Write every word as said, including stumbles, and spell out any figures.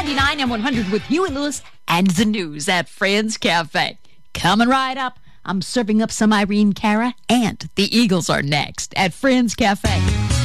ninety-nine and one hundred with Huey Lewis and the news at Friends Cafe. Coming right up, I'm serving up some Irene Cara, and the Eagles are next at Friends Cafe.